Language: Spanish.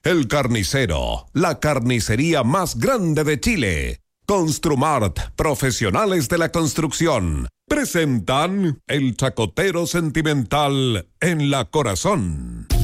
El Carnicero, la carnicería más grande de Chile. Construmart, profesionales de la construcción, presentan El Chacotero Sentimental en La Corazón.